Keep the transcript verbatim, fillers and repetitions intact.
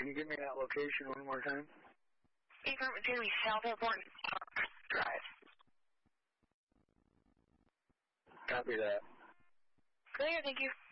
Can you give me that location one more time? Eagle Daily South Airport Drive. Copy that. Clear, thank you.